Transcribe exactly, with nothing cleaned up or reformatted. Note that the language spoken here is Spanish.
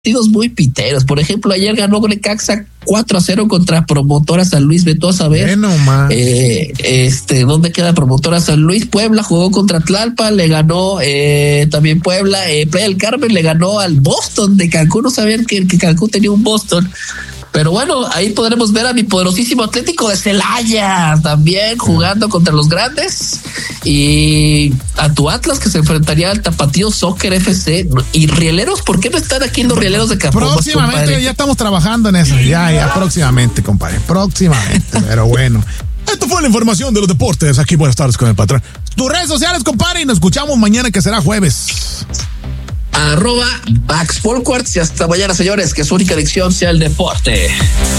partidos muy piteros. Por ejemplo, ayer ganó Necaxa cuatro a cero contra Promotora San Luis. Vete a saber. Bueno, eh, este, ¿dónde queda Promotora San Luis? Puebla jugó contra Tlalpan, le ganó eh, también Puebla. Eh, Playa del Carmen le ganó al Boston de Cancún. No sabían que, que Cancún tenía un Boston. Pero bueno, ahí podremos ver a mi poderosísimo Atlético de Celaya también jugando contra los grandes, y a tu Atlas que se enfrentaría al Tapatío Soccer F C. Y Rieleros, ¿por qué no están aquí en los Rieleros de Capomos? Próximamente, compadre? ya estamos trabajando en eso. Ya, ya, próximamente, compadre. Próximamente, pero bueno. Esto fue la información de los deportes. Aquí buenas tardes con el patrón. Tus redes sociales, compadre, y nos escuchamos mañana, que será jueves. Arroba Max Polquartz, y hasta mañana, señores, que su única adicción sea el deporte.